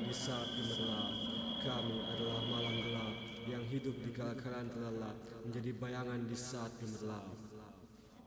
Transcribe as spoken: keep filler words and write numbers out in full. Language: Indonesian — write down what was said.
di saat gemerlap. Kami adalah malam gelap yang hidup di kala kalian terlelap, menjadi bayangan di saat gemerlap.